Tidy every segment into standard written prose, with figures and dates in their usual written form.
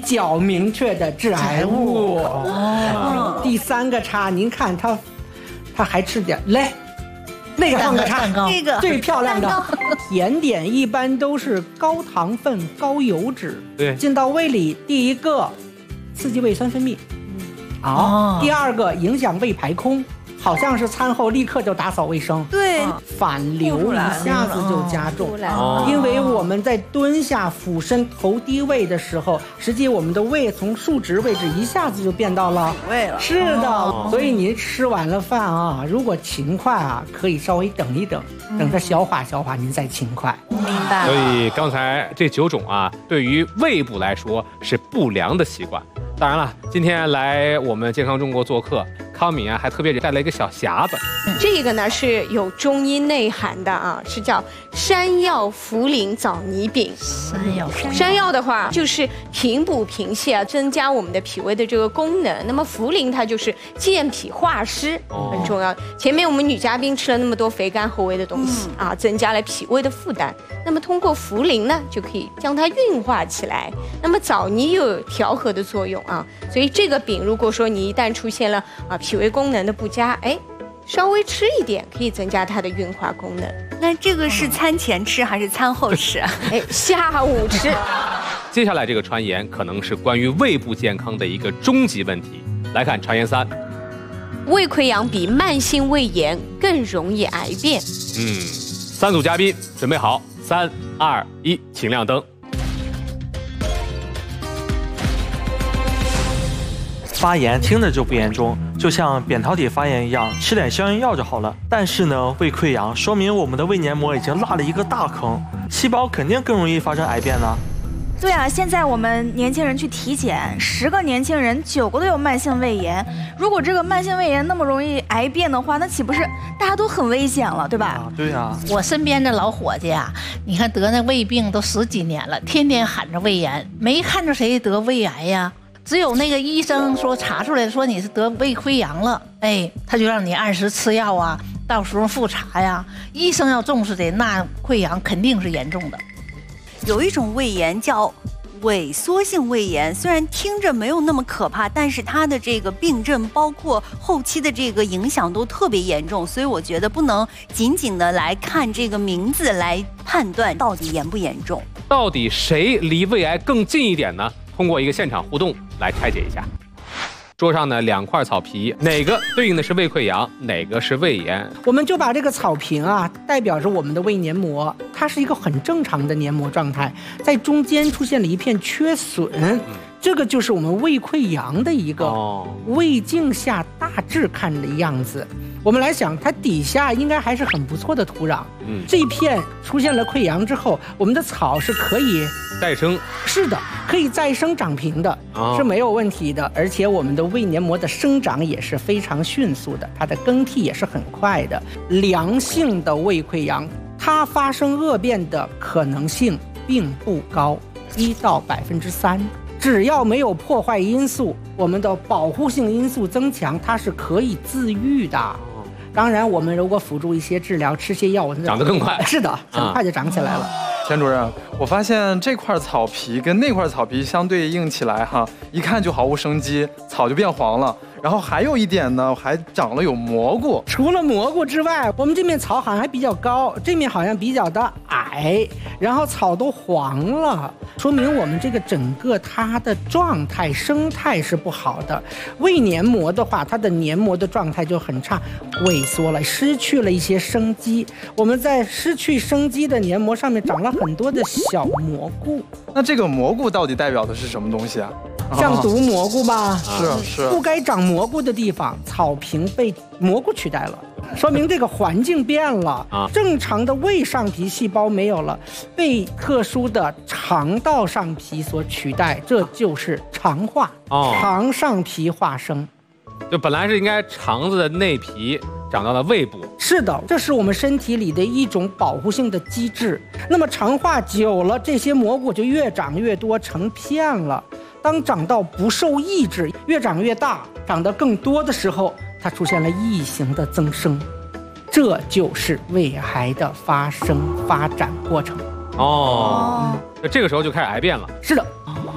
较明确的致癌物。第3个叉，您看它还吃点来。那个放个叉， 那个最漂亮的甜点一般都是高糖分、高油脂， 对， 进到胃里，第一个刺激胃酸分泌，第二个影响胃排空，好像是餐后立刻就打扫卫生， 对， 反流一下子就加重，因为我们在蹲下俯身头低位的时候，实际我们的胃从竖直位置一下子就变到了胃了， 是的，所以您吃完了饭啊，如果勤快啊，可以稍微等一等，等它消化消化，您再勤快。 明白。 所以刚才这9种啊，对于胃部来说是不良的习惯。当然了，今天来我们健康中国做客，康敏啊还特别带来一个小匣子。 这个呢是有中医内涵的啊，是叫山药茯苓枣泥饼。山药的话就是平补平泻啊，增加我们的脾胃的这个功能。那么茯苓它就是健脾化湿，很重要。前面我们女嘉宾吃了那么多肥甘厚味的东西啊，增加了脾胃的负担。那么通过茯苓呢，就可以将它运化起来。那么枣泥又有调和的作用啊，所以这个饼如果说你一旦出现了脾胃功能的不佳，稍微吃一点可以增加它的运化功能。 那这个是餐前吃还是餐后吃？ 下午吃。 接下来这个传言可能是关于胃部健康的一个终极问题。来看传言3， 胃溃疡比慢性胃炎更容易癌变。 3组嘉宾准备好，3、2、1，请亮灯。 发炎听着就不严重，就像扁桃体发炎一样，吃点消炎药就好了。但是呢，胃溃疡说明我们的胃黏膜已经落了一个大坑，细胞肯定更容易发生癌变呢。 对啊，现在我们年轻人去体检，10个年轻人9个都有慢性胃炎。如果这个慢性胃炎那么容易癌变的话，那岂不是大家都很危险了，对吧？ 对啊。 我身边的老伙计啊，你看得那胃病都10几年了，天天喊着胃炎，没看着谁得胃癌呀。只有那个医生说查出来说你是得胃溃疡了，他就让你按时吃药啊，到时候复查呀。医生要重视的，那溃疡肯定是严重的。 有一种胃炎叫萎缩性胃炎，虽然听着没有那么可怕，但是它的这个病症包括后期的这个影响都特别严重，所以我觉得不能仅仅的来看这个名字来判断到底严不严重。 到底谁离胃癌更近一点呢？通过一个现场互动来拆解一下。桌上呢2块草皮，哪个对应的是胃溃疡，哪个是胃炎？ 我们就把这个草坪啊，代表着我们的胃黏膜，它是一个很正常的黏膜状态，在中间出现了一片缺损，这个就是我们胃溃疡的一个胃镜下大致看的样子。我们来想，它底下应该还是很不错的土壤，这一片出现了溃疡之后，我们的草是可以再生， 是的，可以再生长平的，是没有问题的。而且我们的胃黏膜的生长也是非常迅速的，它的更替也是很快的。良性的胃溃疡，它发生恶变的可能性并不高，1到3%。只要没有破坏因素，我们的保护性因素增强，它是可以自愈的。当然，我们如果辅助一些治疗，吃些药， 长得更快。 是的，很快就长起来了。 钱主任，我发现这块草皮跟那块草皮相对应起来哈，一看就毫无生机，草就变黄了。然后还有一点呢，还长了有蘑菇。 除了蘑菇之外，我们这面草好像还比较高，这面好像比较的矮，然后草都黄了，说明我们这个整个它的状态生态是不好的。胃黏膜的话，它的黏膜的状态就很差，萎缩了，失去了一些生机。我们在失去生机的黏膜上面长了很多的小蘑菇。 那这个蘑菇到底代表的是什么东西啊？ 像毒蘑菇吧， 是不该长蘑菇的地方，草坪被蘑菇取代了，说明这个环境变了啊。正常的胃上皮细胞没有了，被特殊的肠道上皮所取代，这就是肠化，肠上皮化生。 就本来是应该肠子的内皮长到了胃部， 是的，这是我们身体里的一种保护性的机制。那么肠化久了，这些蘑菇就越长越多，成片了。当长到不受抑制，越长越大，长得更多的时候，它出现了异型的增生，这就是胃癌的发展过程。 那这个时候就开始癌变了。 是的，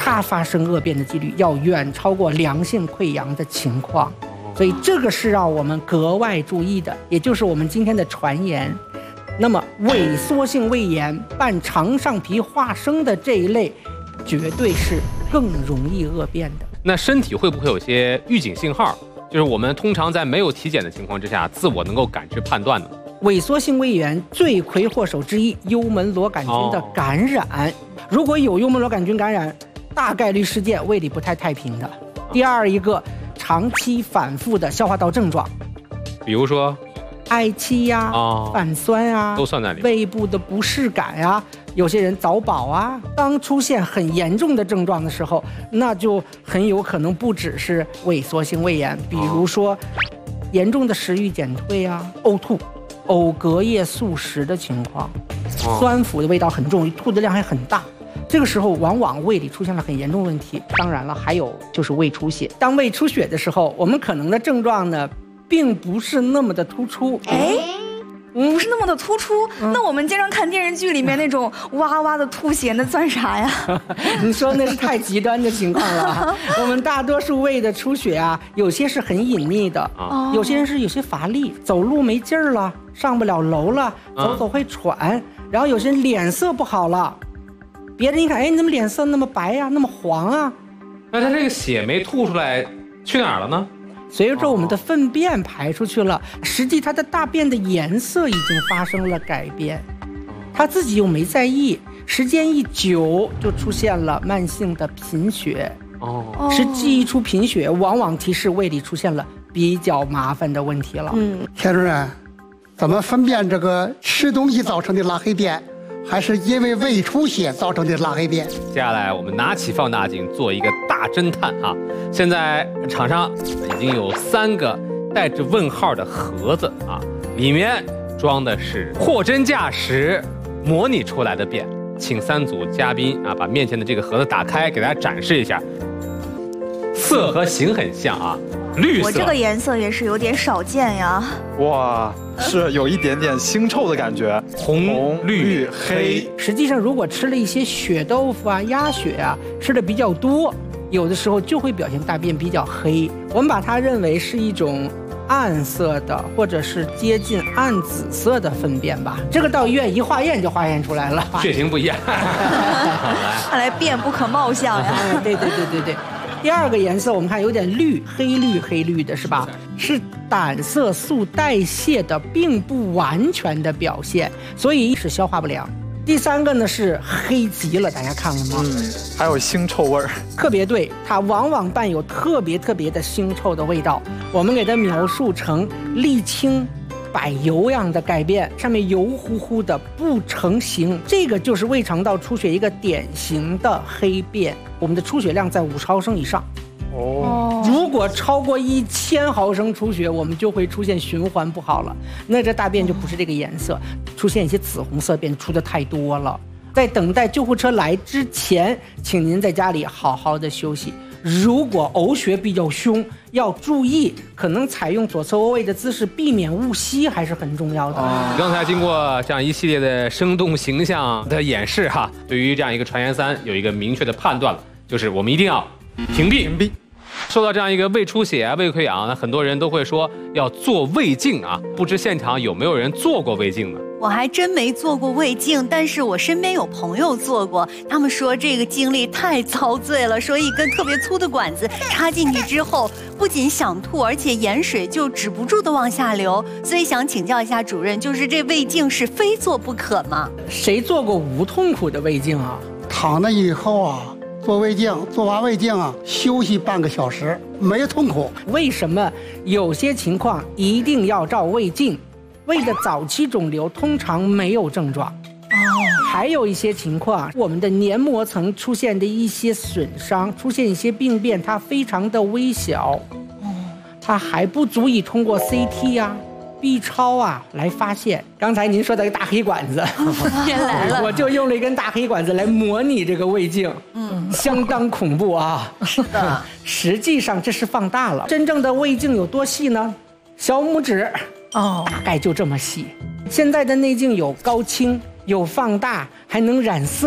它发生恶变的几率要远超过良性溃疡的情况。所以这个是让我们格外注意的，也就是我们今天的传言。那么萎缩性胃炎伴肠上皮化生的这一类，绝对是更容易恶变的。 那身体会不会有些预警信号？就是我们通常在没有体检的情况之下，自我能够感知判断的。 萎缩性胃炎罪魁祸首之一，幽门螺杆菌的感染。如果有幽门螺杆菌感染，大概率事件胃里不太太平的。第二一个，长期反复的消化道症状， 比如说嗳气呀、泛酸啊， 都算在里面。 胃部的不适感呀，有些人早饱啊。当出现很严重的症状的时候，那就很有可能不只是萎缩性胃炎，比如说严重的食欲减退啊、呕吐、呕隔夜素食的情况，酸腐的味道很重，吐的量还很大。这个时候往往胃里出现了很严重的问题。当然了，还有就是胃出血。当胃出血的时候，我们可能的症状呢，并不是那么的突出。 不是那么的突出。那我们经常看电视剧里面那种哇哇的吐血，那算啥呀？ 你说那是太极端的情况了。我们大多数胃的出血啊，有些是很隐秘的，有些人是有些乏力，走路没劲儿了，上不了楼了，走会喘，然后有些人脸色不好了。别人一看，哎，你怎么脸色那么白呀，那么黄啊？ 那他这个血没吐出来，去哪儿了呢？ 随着我们的粪便排出去了，实际它的大便的颜色已经发生了改变，他自己又没在意，时间一久就出现了慢性的贫血。实际一出贫血，往往提示胃里出现了比较麻烦的问题了。 田主任，怎么分辨这个吃东西造成的拉黑便，还是因为胃出血造成的拉黑便？ 接下来我们拿起放大镜做一个大侦探啊！现在场上已经有3个带着问号的盒子啊，里面装的是货真价实模拟出来的便。请3组嘉宾啊，把面前的这个盒子打开，给大家展示一下。色和形很像啊，绿色。 我这个颜色也是有点少见呀。 哇，是有一点点腥臭的感觉，红、绿、黑。 实际上，如果吃了一些血豆腐啊、鸭血啊，吃的比较多，有的时候就会表现大便比较黑。我们把它认为是一种暗色的，或者是接近暗紫色的粪便吧。这个到医院一化验就化验出来了， 血型不一样。 看来便不可貌相呀。 对。第二个颜色我们看有点绿，黑绿的是吧？是胆色素代谢的并不完全的表现，所以是消化不良。第3个呢是黑极了，大家看了吗？ 还有腥臭味儿。 特别对，它往往伴有特别的腥臭的味道。我们给它描述成沥青柏油样的改变，上面油乎乎的不成形，这个就是胃肠道出血一个典型的黑便。我们的出血量在50毫升以上。如果超过1000毫升出血，我们就会出现循环不好了。那这大便就不是这个颜色，出现一些紫红色便出的太多了。在等待救护车来之前，请您在家里好好的休息。如果呕血比较凶，要注意，可能采用左侧卧位的姿势，避免误吸，还是很重要的。 刚才经过这样一系列的生动形象的演示哈，对于这样一个传言3有一个明确的判断了，就是我们一定要屏蔽。受到这样一个胃出血啊、胃溃疡，那很多人都会说要做胃镜啊，不知现场有没有人做过胃镜呢？ 我还真没做过胃镜，但是我身边有朋友做过，他们说这个经历太遭罪了，说一根特别粗的管子插进去之后，不仅想吐，而且盐水就止不住的往下流。所以想请教一下主任，就是这胃镜是非做不可吗？ 谁做过无痛苦的胃镜啊？ 躺了以后啊，做胃镜，做完胃镜啊，休息半个小时，没痛苦。 为什么有些情况一定要照胃镜？胃的早期肿瘤通常没有症状。还有一些情况，我们的黏膜层出现的一些损伤，出现一些病变，它非常的微小，它还不足以通过 CT 啊、B 超啊来发现。刚才您说的大黑管子， 天来了， 我就用了一根大黑管子来模拟这个胃镜，相当恐怖啊。 是的， 实际上这是放大了。真正的胃镜有多细呢？小拇指。大概就这么细。现在的内镜有高清，有放大，还能染色，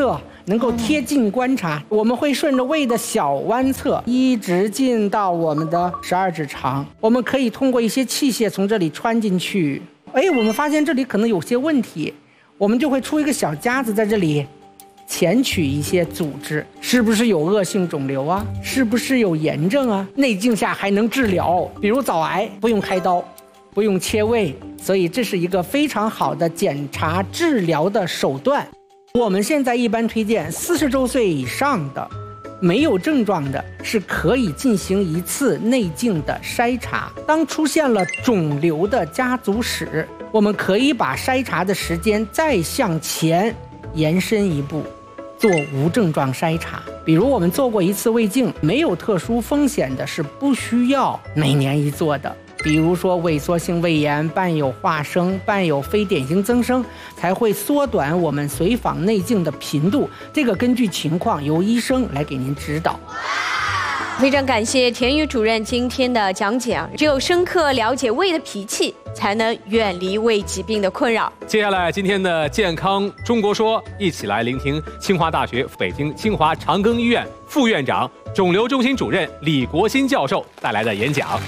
能够贴近观察。我们会顺着胃的小弯侧一直进到我们的12指肠，我们可以通过一些器械从这里穿进去。我们发现这里可能有些问题，我们就会出一个小夹子在这里钳取一些组织，是不是有恶性肿瘤啊？是不是有炎症啊？内镜下还能治疗，比如早癌，不用开刀，不用切胃，所以这是一个非常好的检查治疗的手段。我们现在一般推荐40周岁以上的没有症状的，是可以进行一次内镜的筛查。当出现了肿瘤的家族史，我们可以把筛查的时间再向前延伸一步，做无症状筛查。比如我们做过一次胃镜，没有特殊风险的是不需要每年一做的。比如说萎缩性胃炎伴有化生，伴有非典型增生，才会缩短我们随访内镜的频度。这个根据情况由医生来给您指导。 非常感谢田宇主任今天的讲解啊！只有深刻了解胃的脾气，才能远离胃疾病的困扰。 接下来今天的健康中国说，一起来聆听清华大学北京清华长庚医院副院长、肿瘤中心主任李国新教授带来的演讲。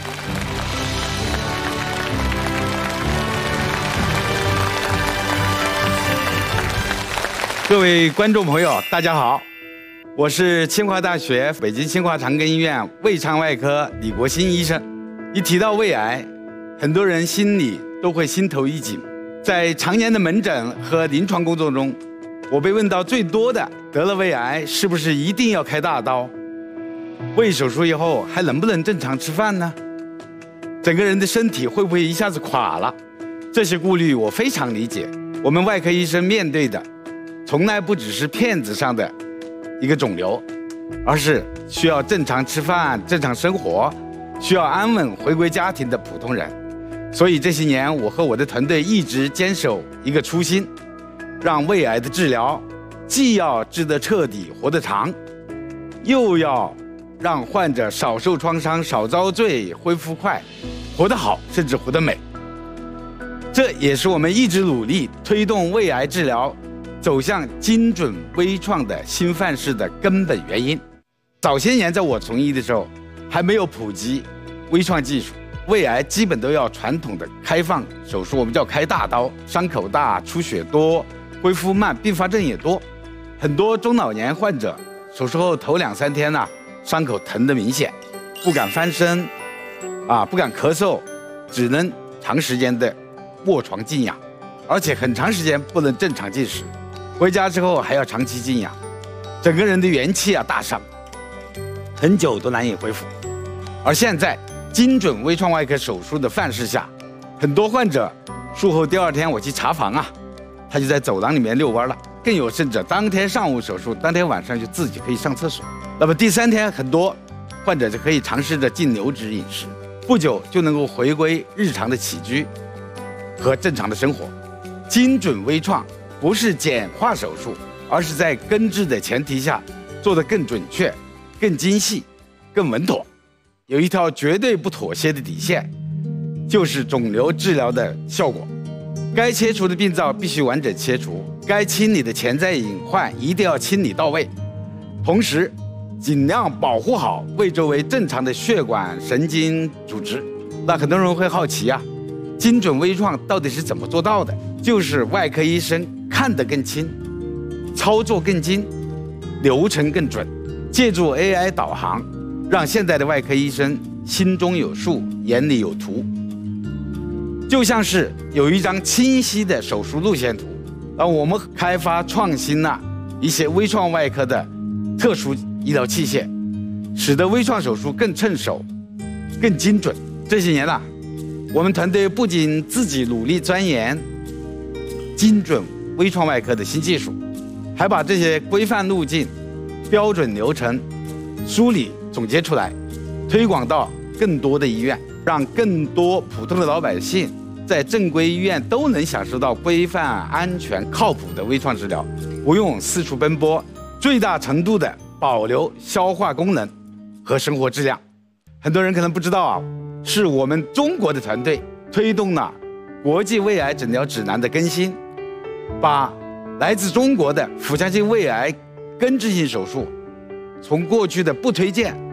各位观众朋友，大家好，我是清华大学北京清华长庚医院胃肠外科李国新医生。一提到胃癌，很多人心里都会心头一紧。在常年的门诊和临床工作中，我被问到最多的，得了胃癌是不是一定要开大刀？胃手术以后还能不能正常吃饭呢？整个人的身体会不会一下子垮了？这些顾虑我非常理解。我们外科医生面对的从来不只是片子上的一个肿瘤，而是需要正常吃饭、正常生活，需要安稳回归家庭的普通人。所以这些年，我和我的团队一直坚守一个初心，让胃癌的治疗既要治得彻底、活得长，又要让患者少受创伤、少遭罪、恢复快、活得好，甚至活得美。这也是我们一直努力推动胃癌治疗走向精准微创的新范式的根本原因。早些年在我从医的时候，还没有普及微创技术，胃癌基本都要传统的开放手术，我们叫开大刀，伤口大、出血多、恢复慢、并发症也多。很多中老年患者手术后头2、3天伤口疼得明显，不敢翻身，不敢咳嗽，只能长时间的卧床静养，而且很长时间不能正常进食。回家之后还要长期静养，整个人的元气大伤，很久都难以恢复。而现在精准微创外科手术的范式下，很多患者术后第2天我去查房他就在走廊里面遛弯了，更有甚者当天上午手术，当天晚上就自己可以上厕所。那么第3天，很多患者就可以尝试着禁流质饮食，不久就能够回归日常的起居和正常的生活。精准微创不是简化手术，而是在根治的前提下做得更准确、更精细、更稳妥。有一条绝对不妥协的底线，就是肿瘤治疗的效果。该切除的病灶必须完整切除，该清理的潜在隐患一定要清理到位，同时尽量保护好胃周围正常的血管、神经组织。那很多人会好奇精准微创到底是怎么做到的？就是外科医生看得更清，操作更精，流程更准，借助 AI 导航，让现在的外科医生心中有数，眼里有图。就像是有一张清晰的手术路线图，我们开发创新了一些微创外科的特殊医疗器械，使得微创手术更趁手、更精准。这些年我们团队不仅自己努力钻研精准微创外科的新技术，还把这些规范路径、标准流程梳理总结出来，推广到更多的医院，让更多普通的老百姓在正规医院都能享受到规范、安全、靠谱的微创治疗，不用四处奔波，最大程度的保留消化功能和生活质量。很多人可能不知道是我们中国的团队推动了国际胃癌诊疗指南的更新，把来自中国的腹腔镜胃癌根治性手术，从过去的不推荐